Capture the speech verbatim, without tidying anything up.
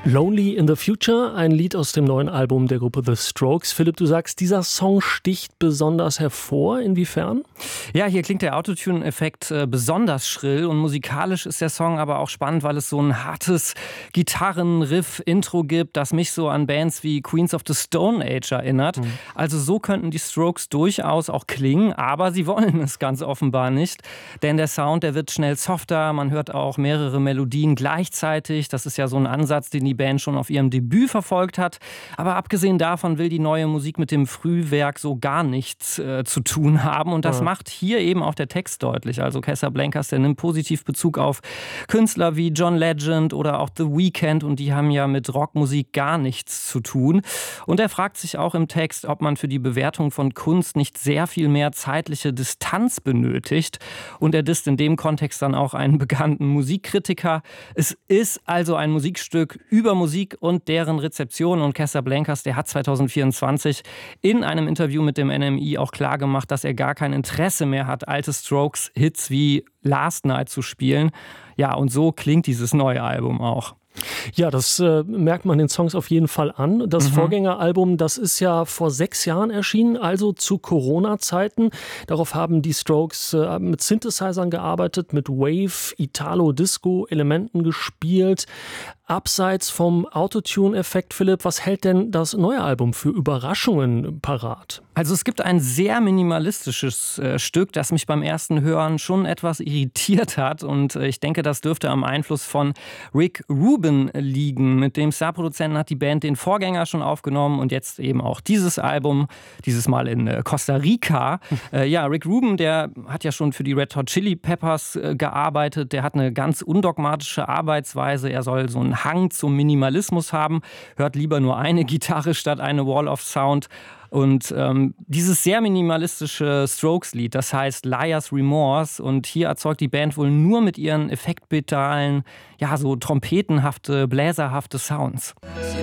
Lonely in the Future, ein Lied aus dem neuen Album der Gruppe The Strokes. Philipp, du sagst, dieser Song sticht besonders hervor. Inwiefern? Ja, hier klingt der Autotune-Effekt äh, besonders schrill und musikalisch ist der Song aber auch spannend, weil es so ein hartes Gitarrenriff-Intro gibt, das mich so an Bands wie Queens of the Stone Age erinnert. Mhm. Also so könnten die Strokes durchaus auch klingen, aber sie wollen es ganz offenbar nicht, denn der Sound, der wird schnell softer, man hört auch mehrere Melodien gleichzeitig. Das ist ja so ein Ansatz, den die Band schon auf ihrem Debüt verfolgt hat. Aber abgesehen davon will die neue Musik mit dem Frühwerk so gar nichts äh, zu tun haben. Und das ja. macht hier eben auch der Text deutlich. Also Casablancas, der nimmt positiv Bezug auf Künstler wie John Legend oder auch The Weeknd. Und die haben ja mit Rockmusik gar nichts zu tun. Und er fragt sich auch im Text, ob man für die Bewertung von Kunst nicht sehr viel mehr zeitliche Distanz benötigt. Und er disst in dem Kontext dann auch einen bekannten Musikkritiker. Es ist also ein Musikstück über Musik und deren Rezeption. Und Casablancas, der hat zwanzig vierundzwanzig in einem Interview mit dem N M I auch klargemacht, dass er gar kein Interesse mehr hat, alte Strokes-Hits wie Last Night zu spielen. Ja, und so klingt dieses neue Album auch. Ja, das äh, merkt man den Songs auf jeden Fall an. Das mhm. Vorgängeralbum, das ist ja vor sechs Jahren erschienen, also zu Corona-Zeiten. Darauf haben die Strokes äh, mit Synthesizern gearbeitet, mit Wave, Italo, Disco-Elementen gespielt. Abseits vom Autotune-Effekt, Philipp, was hält denn das neue Album für Überraschungen parat? Also es gibt ein sehr minimalistisches äh, Stück, das mich beim ersten Hören schon etwas irritiert hat. Und äh, ich denke, das dürfte am Einfluss von Rick Rubin liegen. Mit dem Starproduzenten hat die Band den Vorgänger schon aufgenommen und jetzt eben auch dieses Album, dieses Mal in äh, Costa Rica. Äh, ja, Rick Rubin, der hat ja schon für die Red Hot Chili Peppers äh, gearbeitet. Der hat eine ganz undogmatische Arbeitsweise. Er soll so einen Hang zum Minimalismus haben, hört lieber nur eine Gitarre statt eine Wall of Sound. Und ähm, dieses sehr minimalistische Strokes-Lied, das heißt Liar's Remorse, und hier erzeugt die Band wohl nur mit ihren Effektpedalen ja so trompetenhafte, bläserhafte Sounds.